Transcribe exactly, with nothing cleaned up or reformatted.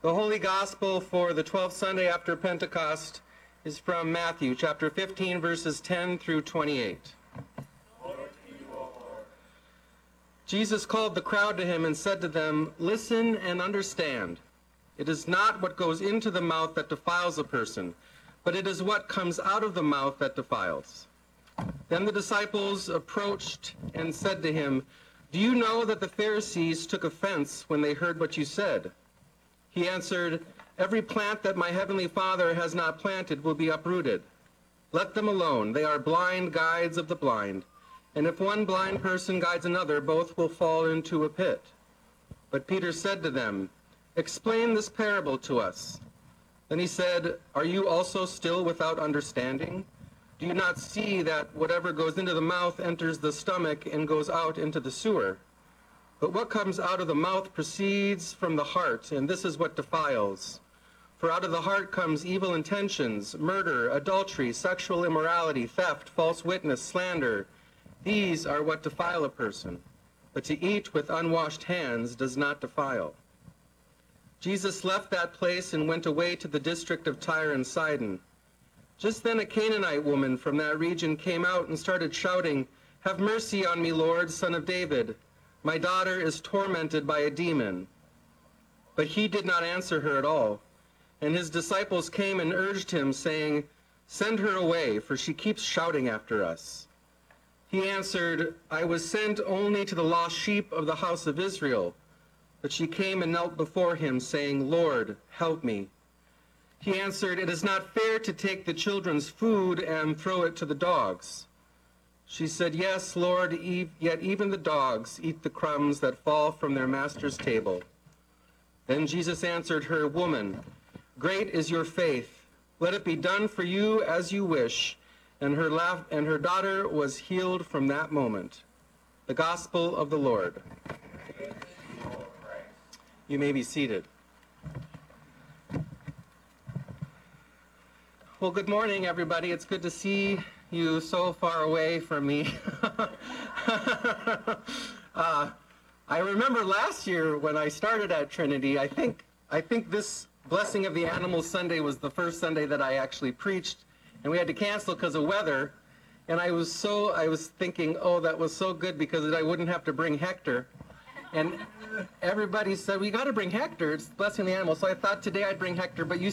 The Holy Gospel for the twelfth Sunday after Pentecost is from Matthew chapter fifteen, verses ten through twenty-eight. Jesus called the crowd to him and said to them, "Listen and understand. It is not what goes into the mouth that defiles a person, but it is what comes out of the mouth that defiles." Then the disciples approached and said to him, "Do you know that the Pharisees took offense when they heard what you said?" He answered, "Every plant that my heavenly Father has not planted will be uprooted. Let them alone. They are blind guides of the blind. And if one blind person guides another, both will fall into a pit." But Peter said to them, "Explain this parable to us." Then he said, "Are you also still without understanding? Do you not see that whatever goes into the mouth enters the stomach and goes out into the sewer? But what comes out of the mouth proceeds from the heart, and this is what defiles. For out of the heart comes evil intentions, murder, adultery, sexual immorality, theft, false witness, slander. These are what defile a person. But to eat with unwashed hands does not defile." Jesus left that place and went away to the district of Tyre and Sidon. Just then a Canaanite woman from that region came out and started shouting, "Have mercy on me, Lord, Son of David. My daughter is tormented by a demon." But he did not answer her at all. And his disciples came and urged him, saying, "Send her away, for she keeps shouting after us." He answered, "I was sent only to the lost sheep of the house of Israel." But she came and knelt before him, saying, "Lord, help me." He answered, "It is not fair to take the children's food and throw it to the dogs." She said, "Yes, Lord, yet even the dogs eat the crumbs that fall from their master's table." Then Jesus answered her, "Woman, great is your faith. Let it be done for you as you wish." And her, laugh, and her daughter was healed from that moment. The Gospel of the Lord. You may be seated. Well, good morning, everybody. It's good to see you so far away from me. uh, I remember last year when I started at Trinity, I think I think this Blessing of the Animals Sunday was the first Sunday that I actually preached, and we had to cancel because of weather. And I was so I was thinking, oh, that was so good because I wouldn't have to bring Hector. And everybody said, "We got to bring Hector. It's Blessing the Animals." So I thought today I'd bring Hector, but you